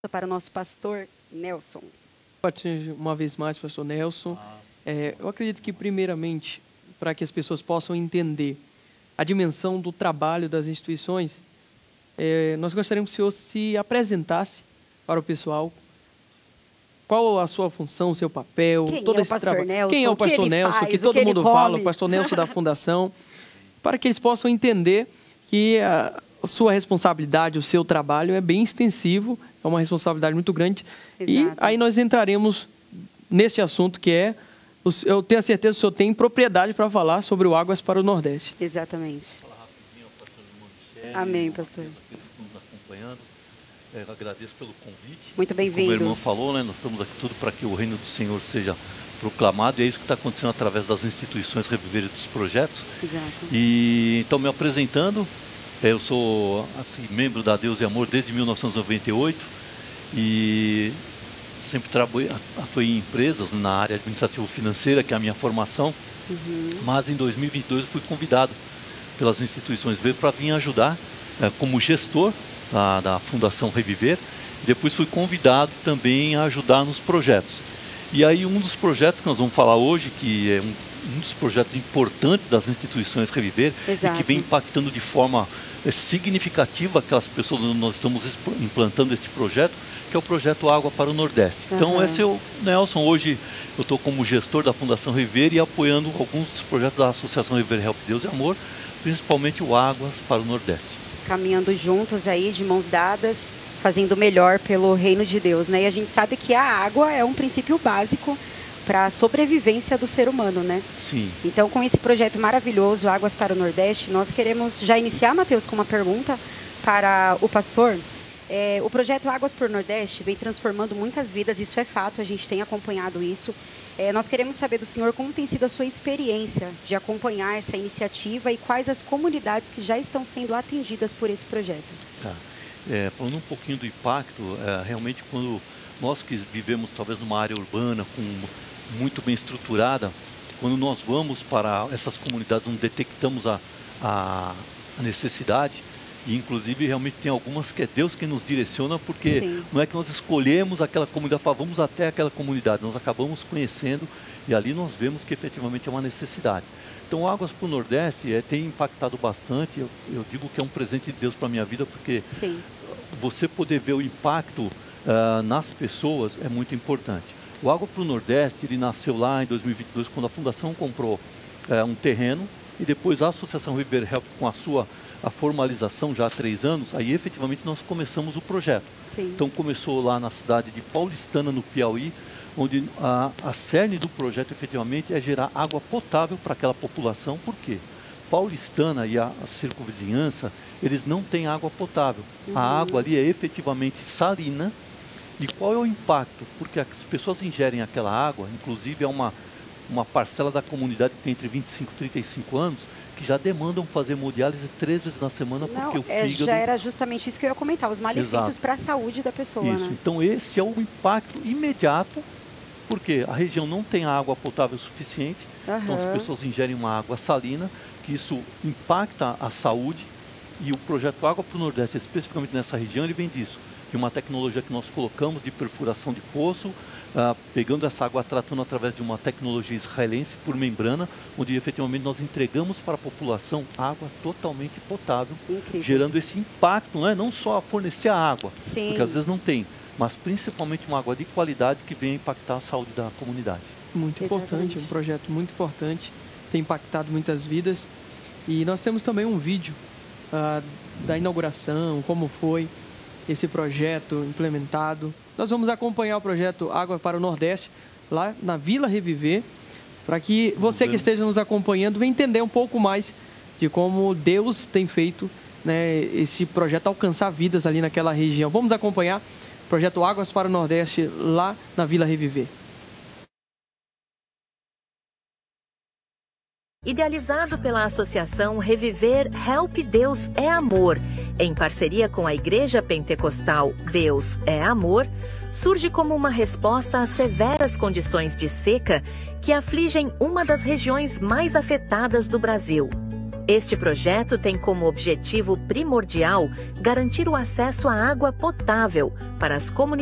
Para o nosso pastor Nelson. Uma vez mais, pastor Nelson. Eu acredito que, primeiramente, para que as pessoas possam entender a dimensão do trabalho das instituições, nós gostaríamos que o senhor se apresentasse para o pessoal. Qual a sua função, o seu papel, todo esse trabalho? Quem é o pastor Nelson, que todo mundo fala, o pastor Nelson da Fundação, para que eles possam entender que a sua responsabilidade, o seu trabalho é bem extensivo, é uma responsabilidade muito grande. Exato. E aí nós entraremos neste assunto que é, eu tenho a certeza que o senhor tem propriedade para falar sobre o Águas para o Nordeste. Exatamente. Falar rapidinho ao pastor irmão Michele. Amém, pastor. Aqueles que estão nos acompanhando. Eu agradeço pelo convite. Muito bem-vindo. Como o irmão falou, né, nós estamos aqui tudo para que o reino do Senhor seja proclamado, e é isso que está acontecendo através das instituições Reviver e dos projetos. Exato. E então, me apresentando, eu sou membro da Deus e Amor desde 1998 e sempre atuei em empresas na área administrativo-financeira, que é a minha formação. Mas em 2022 eu fui convidado pelas instituições para vir ajudar como gestor da Fundação Reviver. Depois fui convidado também a ajudar nos projetos. E aí um dos projetos que nós vamos falar hoje, que é um dos projetos importantes das instituições Reviver, Exato. e que vem impactando de forma significativa aquelas pessoas onde nós estamos implantando este projeto, que é o projeto Água para o Nordeste. Então esse é o Nelson. Hoje eu estou como gestor da Fundação Reviver e apoiando alguns dos projetos da Associação Reviver Help Deus e Amor, principalmente o Águas para o Nordeste. Caminhando juntos aí, de mãos dadas, fazendo o melhor pelo reino de Deus, né? E a gente sabe que a água é um princípio básico para a sobrevivência do ser humano, né? Sim. Então, com esse projeto maravilhoso, Águas para o Nordeste, nós queremos já iniciar, Mateus, com uma pergunta para o pastor. O projeto Águas para o Nordeste vem transformando muitas vidas, isso é fato, a gente tem acompanhado isso. Nós queremos saber do senhor como tem sido a sua experiência de acompanhar essa iniciativa e quais as comunidades que já estão sendo atendidas por esse projeto. Tá. Falando um pouquinho do impacto, realmente quando nós que vivemos talvez numa área urbana muito bem estruturada, quando nós vamos para essas comunidades onde detectamos a necessidade, e inclusive realmente tem algumas que é Deus quem nos direciona, porque Sim. Não é que nós escolhemos aquela comunidade, vamos até aquela comunidade, nós acabamos conhecendo e ali nós vemos que efetivamente é uma necessidade. Então, Águas para o Nordeste tem impactado bastante. Eu digo que é um presente de Deus para a minha vida, porque Sim. Você poder ver o impacto nas pessoas é muito importante. O Água para o Nordeste, ele nasceu lá em 2022, quando a Fundação comprou um terreno, e depois a Associação Reviver Help, com a formalização já há 3 anos, aí efetivamente nós começamos o projeto. Sim. Então começou lá na cidade de Paulistana, no Piauí, onde a cerne do projeto efetivamente é gerar água potável para aquela população. Por quê? Paulistana e a circunvizinhança, eles não têm água potável. A água ali é efetivamente salina. E qual é o impacto? Porque as pessoas ingerem aquela água, inclusive é uma parcela da comunidade que tem entre 25 e 35 anos, que já demandam fazer hemodiálise 3 vezes na semana, porque o fígado... Já era justamente isso que eu ia comentar, os malefícios para a saúde da pessoa. Isso, né? Então esse é o impacto imediato, porque a região não tem água potável suficiente, então as pessoas ingerem uma água salina, que isso impacta a saúde, e o projeto Água para o Nordeste, especificamente nessa região, ele vem disso, de uma tecnologia que nós colocamos de perfuração de poço, pegando essa água, tratando através de uma tecnologia israelense por membrana, onde efetivamente nós entregamos para a população água totalmente potável, Incrível. Gerando esse impacto, não só a fornecer a água, Sim. porque às vezes não tem, mas principalmente uma água de qualidade que venha impactar a saúde da comunidade. Muito importante, um projeto muito importante, tem impactado muitas vidas. E nós temos também um vídeo da inauguração, como foi esse projeto implementado. Nós vamos acompanhar o projeto Água para o Nordeste, lá na Vila Reviver, para que você que esteja nos acompanhando venha entender um pouco mais de como Deus tem feito, né, esse projeto alcançar vidas ali naquela região. Vamos acompanhar o projeto Águas para o Nordeste, lá na Vila Reviver. Idealizado pela Associação Reviver Help Deus é Amor, em parceria com a Igreja Pentecostal Deus é Amor, surge como uma resposta às severas condições de seca que afligem uma das regiões mais afetadas do Brasil. Este projeto tem como objetivo primordial garantir o acesso à água potável para as comunidades